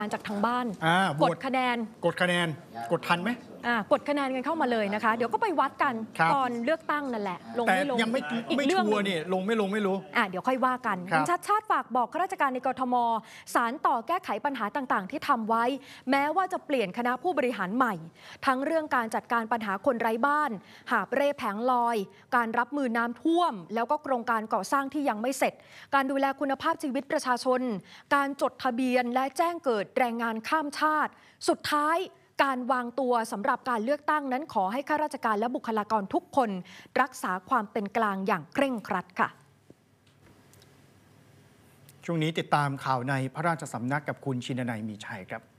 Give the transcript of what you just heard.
จากทางบ้านกดคะแนนกดทันไหมกดคะแนนกันเข้ามาเลยนะคะเดี๋ยวก็ไปวัดกันตอนเลือกตั้งนั่นแหละลงไม่ลงแต่ยังไม่ชัวร์นี่ลงไม่รู้เดี๋ยวค่อยว่ากันคุณชัดชาติฝากบอกข้าราชการในกทมสารต่อแก้ไขปัญหาต่างๆที่ทำไว้แม้ว่าจะเปลี่ยนคณะผู้บริหารใหม่ทั้งเรื่องการจัดการปัญหาคนไร้บ้านหาบเร่แผงลอยการรับมือน้ำท่วมแล้วก็โครงการก่อสร้างที่ยังไม่เสร็จการดูแลคุณภาพชีวิตประชาชนการจดทะเบียนและแจ้งเกิดแรงงานข้ามชาติสุดท้ายการวางตัวสำหรับการเลือกตั้งนั้นขอให้ข้าราชการและบุคลากรทุกคนรักษาความเป็นกลางอย่างเคร่งครัดค่ะช่วงนี้ติดตามข่าวในพระราชสำนักกับคุณชินนัยมีชัยครับ